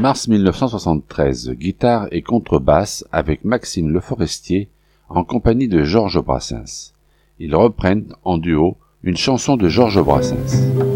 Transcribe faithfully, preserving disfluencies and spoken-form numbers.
mars mille neuf cent soixante-treize, guitare et contrebasse avec Maxime Le Forestier en compagnie de Georges Brassens. Ils reprennent en duo une chanson de Georges Brassens.